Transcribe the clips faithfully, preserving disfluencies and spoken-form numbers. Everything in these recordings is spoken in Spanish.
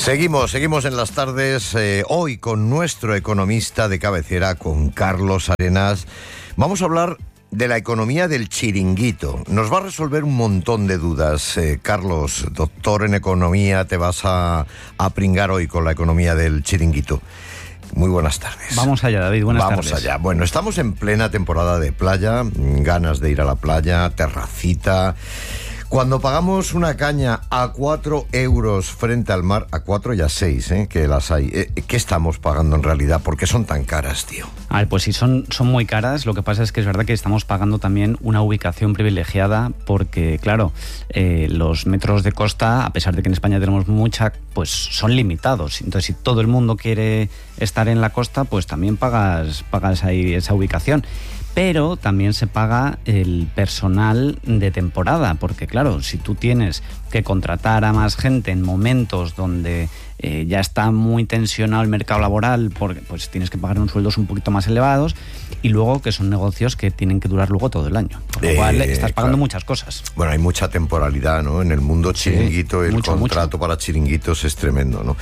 Seguimos, seguimos en las tardes, eh, hoy con nuestro economista de cabecera, con Carlos Arenas. Vamos a hablar de la economía del chiringuito. Nos va a resolver un montón de dudas. Eh, Carlos, doctor en economía, te vas a, a pringar hoy con la economía del chiringuito. Muy buenas tardes. Vamos allá, David, buenas Vamos tardes. Vamos allá. Bueno, estamos en plena temporada de playa, ganas de ir a la playa, terracita. Cuando pagamos una caña a cuatro euros frente al mar, a cuatro y a seis, ¿eh? Que las hay, eh, ¿qué estamos pagando en realidad? ¿Por qué son tan caras, tío? A ver, pues sí, son, son muy caras. Lo que pasa es que es verdad que estamos pagando también una ubicación privilegiada porque, claro, eh, los metros de costa, a pesar de que en España tenemos mucha, pues son limitados. Entonces, si todo el mundo quiere estar en la costa, pues también pagas, pagas ahí esa ubicación. Pero también se paga el personal de temporada, porque claro, si tú tienes que contratar a más gente en momentos donde eh, ya está muy tensionado el mercado laboral, porque pues tienes que pagar unos sueldos un poquito más elevados, y luego que son negocios que tienen que durar luego todo el año, por lo eh, cual estás pagando claro. muchas cosas. Bueno, hay mucha temporalidad, ¿no? En el mundo chiringuito, sí, el mucho, contrato mucho. para chiringuitos es tremendo, ¿no?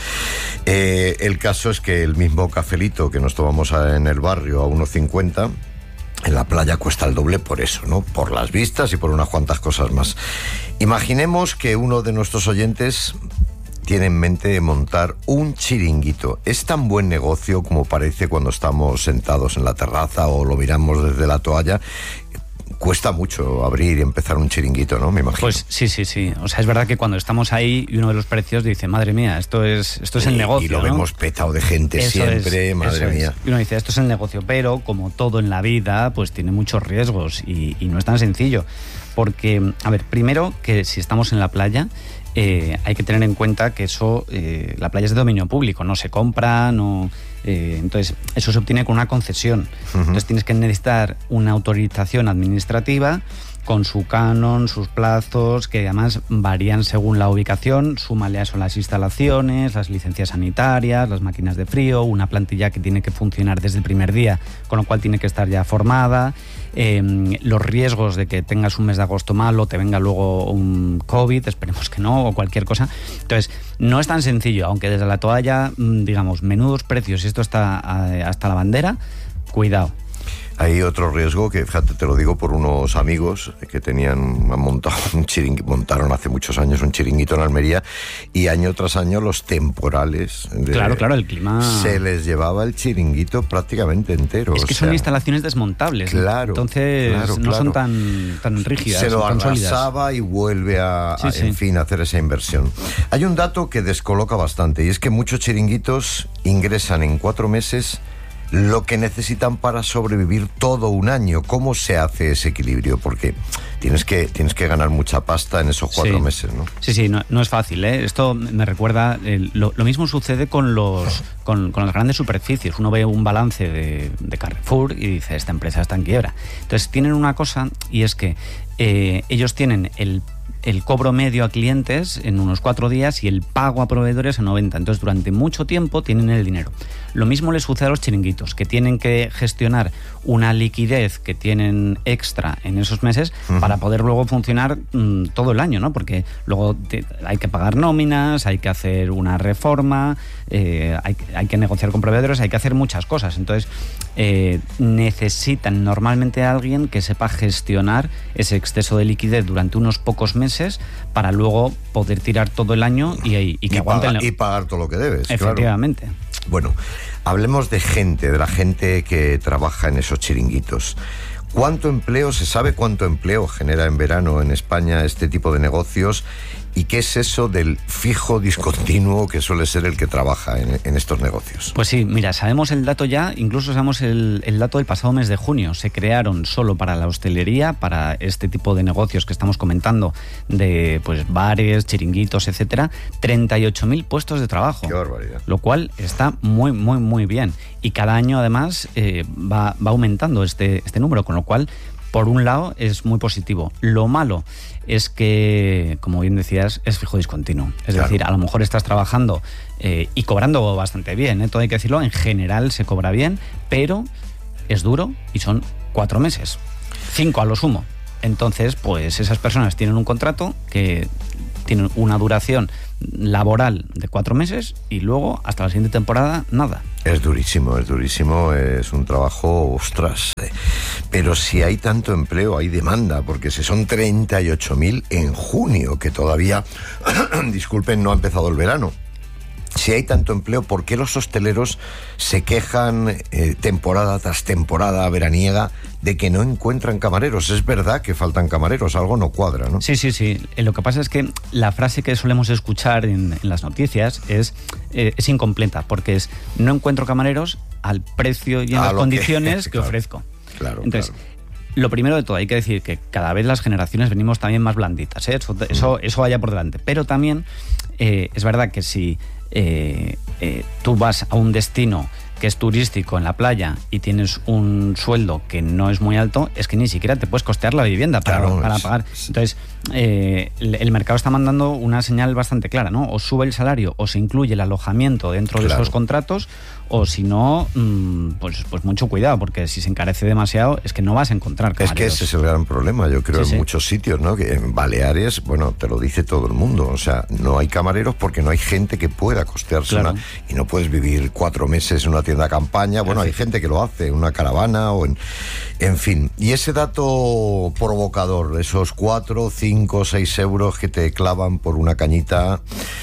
Eh, el caso es que el mismo cafelito que nos tomamos en el barrio a uno cincuenta... en la playa cuesta el doble por eso, ¿no? Por las vistas y por unas cuantas cosas más. Imaginemos que uno de nuestros oyentes tiene en mente montar un chiringuito. ¿Es tan buen negocio como parece cuando estamos sentados en la terraza o lo miramos desde la toalla? Cuesta mucho abrir y empezar un chiringuito, ¿no? Me imagino. Pues sí, sí, sí. O sea, es verdad que cuando estamos ahí y uno de los precios dice, madre mía, esto es esto es el y, negocio, y lo ¿no? vemos petado de gente eso siempre, es, madre mía. Es. Y uno dice, esto es el negocio, pero como todo en la vida, pues tiene muchos riesgos y, y no es tan sencillo. Porque, a ver, primero que si estamos en la playa, eh, hay que tener en cuenta que eso, eh, la playa es de dominio público, no se compra, no... Eh, entonces, eso se obtiene con una concesión. Uh-huh. Entonces tienes que necesitar una autorización administrativa con su canon, sus plazos, que además varían según la ubicación. Súmale a eso las instalaciones, las licencias sanitarias, las máquinas de frío, una plantilla que tiene que funcionar desde el primer día, con lo cual tiene que estar ya formada. Eh, los riesgos de que tengas un mes de agosto malo, te venga luego un COVID, esperemos que no, o cualquier cosa. Entonces, no es tan sencillo, aunque desde la toalla, digamos, menudos precios, y esto está hasta la bandera, cuidado. Hay otro riesgo que, fíjate, te lo digo por unos amigos que tenían montado un chiringuito, montaron hace muchos años un chiringuito en Almería, y año tras año los temporales de, claro, claro, el clima se les llevaba el chiringuito prácticamente entero. Es que o sea, son instalaciones desmontables, claro, entonces claro, no claro. son tan, tan rígidas. Se lo tan arrasaba sólidas. Y vuelve a, sí, a sí. en fin, a hacer esa inversión. Hay un dato que descoloca bastante, y es que muchos chiringuitos ingresan en cuatro meses lo que necesitan para sobrevivir todo un año. ¿Cómo se hace ese equilibrio? Porque tienes que, tienes que ganar mucha pasta en esos cuatro sí. meses, ¿no? Sí, sí, no, no es fácil, ¿eh? Esto me recuerda, eh, lo, lo mismo sucede con los con, con las grandes superficies. Uno ve un balance de, de Carrefour y dice, esta empresa está en quiebra. Entonces tienen una cosa, y es que eh, ellos tienen el el cobro medio a clientes en unos cuatro días y el pago a proveedores en noventa. Entonces, durante mucho tiempo tienen el dinero. Lo mismo les sucede a los chiringuitos, que tienen que gestionar una liquidez que tienen extra en esos meses uh-huh. para poder luego funcionar mmm, todo el año, ¿no? Porque luego te, hay que pagar nóminas, hay que hacer una reforma, eh, hay, hay que negociar con proveedores, hay que hacer muchas cosas. Entonces, eh, necesitan normalmente a alguien que sepa gestionar ese exceso de liquidez durante unos pocos meses para luego poder tirar todo el año y, y que y aguanten pagar, y pagar todo lo que debes. Efectivamente. Claro. Bueno, hablemos de gente, de la gente que trabaja en esos chiringuitos. ¿Cuánto empleo, se sabe cuánto empleo genera en verano en España este tipo de negocios? ¿Y qué es eso del fijo discontinuo que suele ser el que trabaja en, en estos negocios? Pues sí, mira, sabemos el dato ya, incluso sabemos el, el dato del pasado mes de junio. Se crearon solo para la hostelería, para este tipo de negocios que estamos comentando, de pues bares, chiringuitos, etcétera, treinta y ocho mil puestos de trabajo. ¡Qué barbaridad! Lo cual está muy, muy, muy bien. Y cada año, además, eh, va, va aumentando este, este número, con lo cual, por un lado, es muy positivo. Lo malo es que, como bien decías, es fijo discontinuo. Es claro. decir, a lo mejor estás trabajando eh, y cobrando bastante bien, ¿eh? Todo hay que decirlo, en general se cobra bien, pero es duro y son cuatro meses, cinco a lo sumo. Entonces, pues esas personas tienen un contrato que tienen una duración laboral de cuatro meses y luego hasta la siguiente temporada nada. Es durísimo, es durísimo, es un trabajo, ostras. Pero si hay tanto empleo, hay demanda, porque si son treinta y ocho mil en junio, que todavía, disculpen, no ha empezado el verano. Si hay tanto empleo, ¿por qué los hosteleros se quejan eh, temporada tras temporada veraniega de que no encuentran camareros? Es verdad que faltan camareros, algo no cuadra, ¿no? Sí, sí, sí. Lo que pasa es que la frase que solemos escuchar en, en las noticias es, eh, es incompleta, porque es no encuentro camareros al precio y en A las lo condiciones que, que claro, ofrezco. Claro, Entonces, claro. Lo primero de todo, hay que decir que cada vez las generaciones venimos también más blanditas, ¿eh? Eso, eso, eso vaya por delante. Pero también eh, es verdad que si eh, eh, tú vas a un destino que es turístico en la playa y tienes un sueldo que no es muy alto, es que ni siquiera te puedes costear la vivienda para, Claro, para es- pagar. Entonces, eh, el, el mercado está mandando una señal bastante clara, ¿no? O sube el salario o se incluye el alojamiento dentro de Claro. esos contratos, o si no, mmm, pues, pues mucho cuidado, porque si se encarece demasiado es que no vas a encontrar Es que camareros. ese es el gran problema, yo creo, Sí, en sí. muchos sitios, ¿no? Que en Baleares, bueno, te lo dice todo el mundo, o sea, no hay camareros porque no hay gente que pueda costearse Claro. una... Y no puedes vivir cuatro meses en una tienda de campaña, bueno, hay gente que lo hace, en una caravana o en... En fin, y ese dato provocador, esos cuatro, cinco, seis euros que te clavan por una cañita...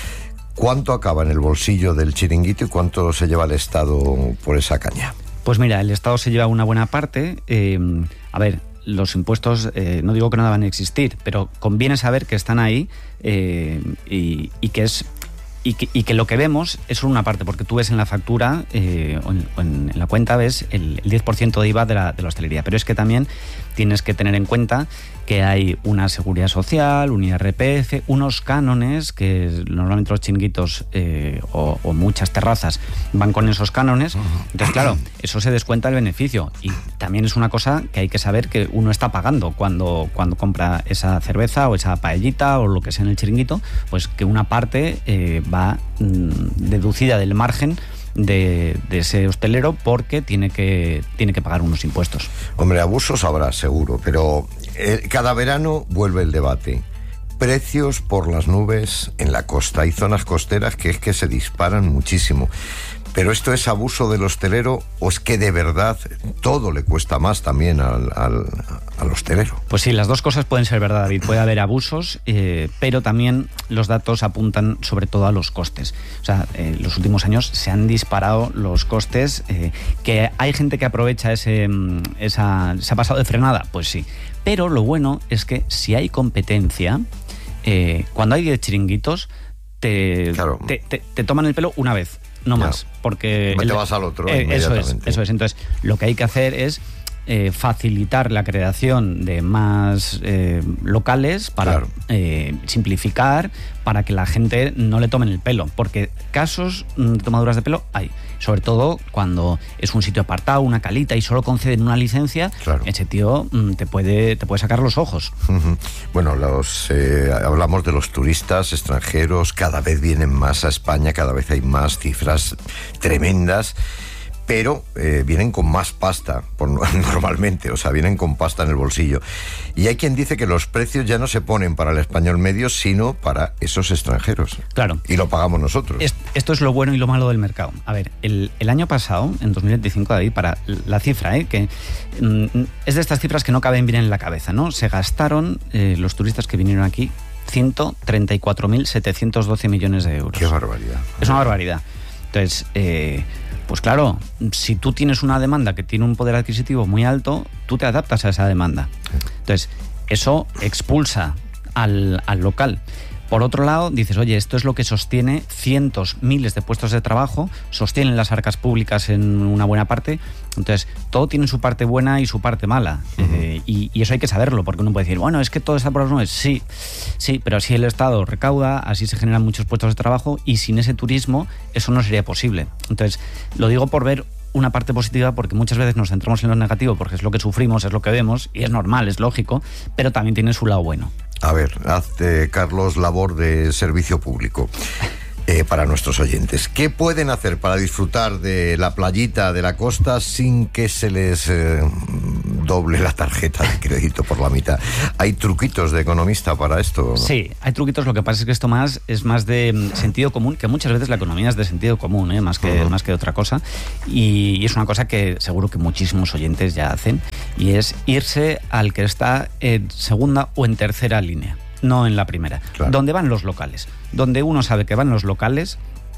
¿Cuánto acaba en el bolsillo del chiringuito y cuánto se lleva el Estado por esa caña? Pues mira, el Estado se lleva una buena parte. Eh, a ver, los impuestos, eh, no digo que no deban existir, pero conviene saber que están ahí eh, y, y que es... Y que, y que lo que vemos es solo una parte, porque tú ves en la factura eh, o, en, o en, en la cuenta ves el, el diez por ciento de I V A de la, de la hostelería, pero es que también tienes que tener en cuenta que hay una seguridad social, un I R P F, unos cánones que normalmente los chinguitos eh, o, o muchas terrazas van con esos cánones. Entonces, claro, eso se descuenta el beneficio y también es una cosa que hay que saber que uno está pagando cuando, cuando compra esa cerveza o esa paellita o lo que sea en el chiringuito, pues que una parte eh, va mmm, deducida del margen De, de ese hostelero porque tiene que, tiene que pagar unos impuestos. Hombre, abusos habrá, seguro, pero eh, cada verano vuelve el debate. Precios por las nubes en la costa. Hay zonas costeras que es que se disparan muchísimo. ¿Pero esto es abuso del hostelero o es que de verdad todo le cuesta más también al, al, al hostelero? Pues sí, las dos cosas pueden ser verdad, David. Puede haber abusos, eh, pero también los datos apuntan sobre todo a los costes. O sea, en eh, los últimos años se han disparado los costes. Eh, ¿Que hay gente que aprovecha ese, esa... ¿Se ha pasado de frenada? Pues sí. Pero lo bueno es que si hay competencia, eh, cuando hay diez chiringuitos, te, Claro. te, te, te toman el pelo una vez. No Ya. más, porque... Te el- vas al otro eh, eso es, inmediatamente. eso es. Entonces, lo que hay que hacer es eh, facilitar la creación de más eh, locales para Claro. eh, simplificar, para que la gente no le tomen el pelo, porque casos mm, de tomaduras de pelo hay, sobre todo cuando es un sitio apartado, una calita y solo conceden una licencia. Claro. Ese tío mm, te puede te puede sacar los ojos. Ujú. Bueno, los eh, hablamos de los turistas extranjeros, cada vez vienen más a España, cada vez hay más cifras tremendas, pero eh, vienen con más pasta, por, normalmente, o sea, vienen con pasta en el bolsillo. Y hay quien dice que los precios ya no se ponen para el español medio, sino para esos extranjeros. Claro. Y lo pagamos nosotros. Es- Esto es lo bueno y lo malo del mercado. A ver, el, el año pasado, en dos mil veinticinco, David, para la cifra, ¿eh? que mm, es de estas cifras que no caben bien en la cabeza, ¿no? Se gastaron eh, los turistas que vinieron aquí ciento treinta y cuatro mil setecientos doce millones de euros. Qué barbaridad. Es una barbaridad. Entonces, eh, pues claro, si tú tienes una demanda que tiene un poder adquisitivo muy alto, tú te adaptas a esa demanda. Entonces, eso expulsa al, al local. Por otro lado, dices, oye, esto es lo que sostiene cientos, miles de puestos de trabajo, sostienen las arcas públicas en una buena parte. Entonces, todo tiene su parte buena y su parte mala. Uh-huh. eh, y, y eso hay que saberlo, porque uno puede decir, bueno, es que todo está por las nubes. Sí, sí, pero así el Estado recauda, así se generan muchos puestos de trabajo y sin ese turismo eso no sería posible. Entonces, lo digo por ver una parte positiva, porque muchas veces nos centramos en lo negativo porque es lo que sufrimos, es lo que vemos y es normal, es lógico, pero también tiene su lado bueno. A ver, hazte, Carlos, labor de servicio público eh, para nuestros oyentes. ¿Qué pueden hacer para disfrutar de la playita de la costa sin que se les eh, doble la tarjeta de crédito por la mitad. ¿Hay truquitos de economista para esto, ¿no? Sí, hay truquitos. Lo que pasa es que esto más es más de sentido común, que muchas veces la economía es de sentido común, ¿eh? más que, uh-huh. más que otra cosa. Y, y es una cosa que seguro que muchísimos oyentes ya hacen, y es irse al que está en segunda o en tercera línea, no en la primera. Claro. Donde van los locales. Donde uno sabe que van los locales,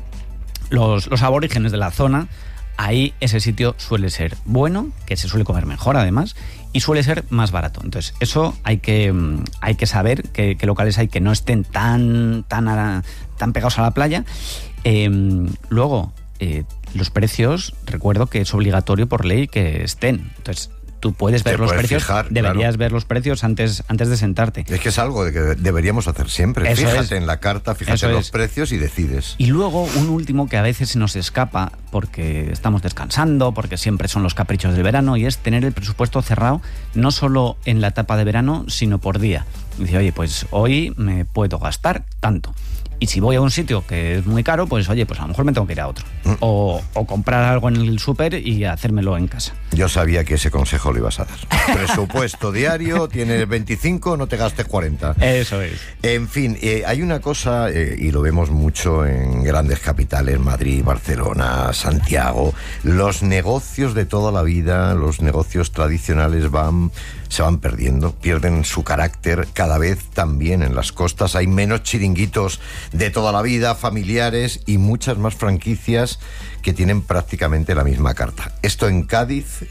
los, los aborígenes de la zona, ahí ese sitio suele ser bueno, que se suele comer mejor además, y suele ser más barato. Entonces, eso hay que, hay que saber qué locales hay que no estén tan, tan, a, tan pegados a la playa. Eh, luego, eh, los precios, recuerdo que es obligatorio por ley que estén. Entonces, tú puedes ver los puedes precios, fijar, deberías claro. ver los precios antes, antes de sentarte. Es que es algo de que deberíamos hacer siempre. Eso Fíjate es. en la carta, fíjate Eso en los es. precios y decides. Y luego un último que a veces se nos escapa porque estamos descansando, porque siempre son los caprichos del verano, y es tener el presupuesto cerrado no solo en la etapa de verano, sino por día. Dice, oye, pues hoy me puedo gastar tanto. Y si voy a un sitio que es muy caro, pues oye, pues a lo mejor me tengo que ir a otro. Mm. O, o comprar algo en el súper y hacérmelo en casa. Yo sabía que ese consejo lo ibas a dar. Presupuesto diario, tienes veinticinco, no te gastes cuarenta. Eso es. En fin, eh, hay una cosa, eh, y lo vemos mucho en grandes capitales, Madrid, Barcelona, Santiago. Los negocios de toda la vida, los negocios tradicionales van... se van perdiendo, pierden su carácter cada vez también en las costas. Hay menos chiringuitos de toda la vida, familiares, y muchas más franquicias que tienen prácticamente la misma carta. Esto en Cádiz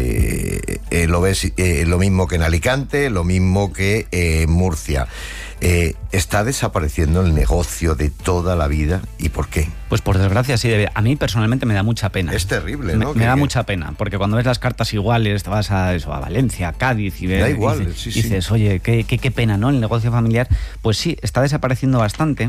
eh, eh, lo ves eh, lo mismo que en Alicante, lo mismo que eh, en Murcia. Eh, ¿Está desapareciendo el negocio de toda la vida? ¿Y por qué? Pues por desgracia sí. A mí personalmente me da mucha pena. Es terrible, ¿no? Me, me da mucha pena, porque cuando ves las cartas iguales, te vas a, eso, a Valencia, a Cádiz, y ves, da igual, dices, sí, sí. dices, oye, qué, qué, qué pena, ¿no? El negocio familiar, pues sí, está desapareciendo bastante.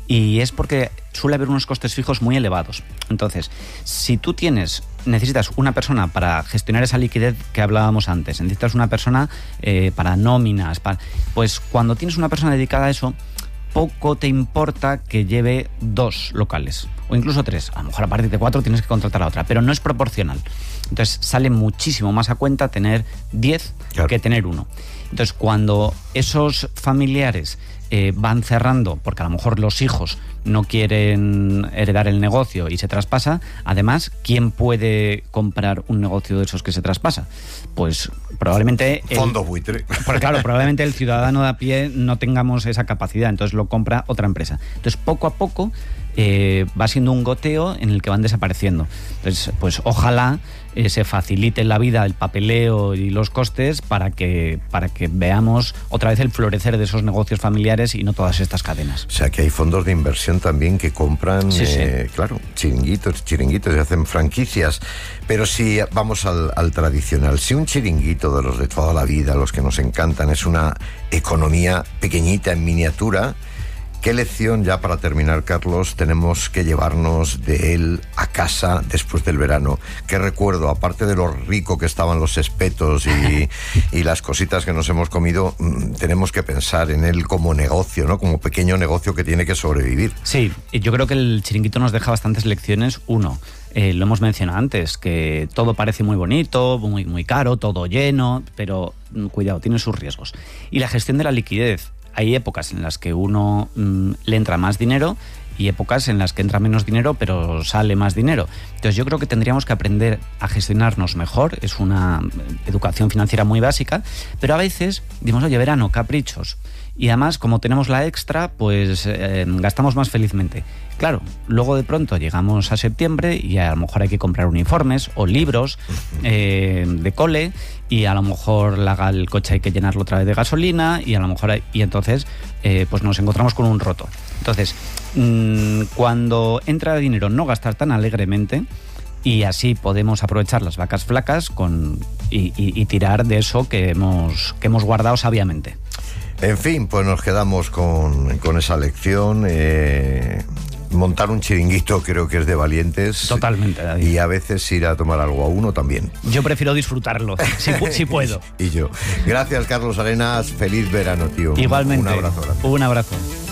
Y es porque suele haber unos costes fijos muy elevados. Entonces, si tú tienes, necesitas una persona para gestionar esa liquidez que hablábamos antes, necesitas una persona eh, para nóminas, para, pues cuando tienes una persona dedicada a eso, poco te importa que lleve dos locales, o incluso tres. A lo mejor a partir de cuatro tienes que contratar a otra, pero no es proporcional. Entonces sale muchísimo más a cuenta tener diez claro. que tener uno. Entonces, cuando esos familiares eh, van cerrando, porque a lo mejor los hijos no quieren heredar el negocio y se traspasa, además, ¿quién puede comprar un negocio de esos que se traspasa? Pues probablemente... Fondo buitre. Porque claro, probablemente el ciudadano de a pie no tengamos esa capacidad, entonces lo compra otra empresa. Entonces, poco a poco eh, va siendo un goteo en el que van desapareciendo. Entonces, pues ojalá eh, se facilite la vida, el papeleo y los costes para que, para que veamos otra vez el florecer de esos negocios familiares y no todas estas cadenas. O sea, que hay fondos de inversión también que compran, sí, eh, sí. claro, chiringuitos, chiringuitos y hacen franquicias. Pero si vamos al, al tradicional, si un chiringuito de los de toda la vida, los que nos encantan, es una economía pequeñita en miniatura, ¿qué lección, ya para terminar, Carlos, tenemos que llevarnos de él a casa después del verano? ¿Qué recuerdo, aparte de lo rico que estaban los espetos y, y las cositas que nos hemos comido, tenemos que pensar en él como negocio, ¿no? Como pequeño negocio que tiene que sobrevivir? Sí, yo creo que el chiringuito nos deja bastantes lecciones. Uno, eh, lo hemos mencionado antes, que todo parece muy bonito, muy, muy caro, todo lleno, pero cuidado, tiene sus riesgos. Y la gestión de la liquidez. Hay épocas en las que uno mmm, le entra más dinero y épocas en las que entra menos dinero pero sale más dinero. Entonces yo creo que tendríamos que aprender a gestionarnos mejor. Es una educación financiera muy básica, pero a veces decimos, oye, verano, caprichos. Y además, como tenemos la extra, pues eh, gastamos más felizmente. Claro, luego de pronto llegamos a septiembre y a lo mejor hay que comprar uniformes o libros eh, de cole, y a lo mejor la, el coche hay que llenarlo otra vez de gasolina, y a lo mejor hay, y entonces eh, pues nos encontramos con un roto. Entonces, mmm, cuando entra dinero, no gastar tan alegremente, y así podemos aprovechar las vacas flacas con, y, y, y tirar de eso que hemos, que hemos guardado sabiamente. En fin, pues nos quedamos con, con esa lección. Eh, montar un chiringuito creo que es de valientes. Totalmente, David. Y a veces ir a tomar algo a uno también. Yo prefiero disfrutarlo, si, si puedo. Y yo. Gracias, Carlos Arenas. Feliz verano, tío. Igualmente. Un abrazo grande. Un abrazo.